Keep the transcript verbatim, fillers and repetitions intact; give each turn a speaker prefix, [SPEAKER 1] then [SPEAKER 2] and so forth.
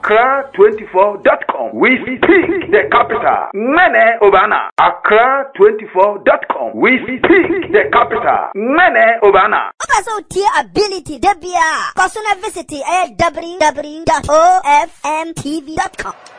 [SPEAKER 1] Accra twenty-four dot com. We speak the capital. Mene Obana. Accra twenty-four dot com. We speak the capital. Mene Obana.
[SPEAKER 2] Also, tier ability, Debia. Personal visit at w w w dot o f m t v dot com.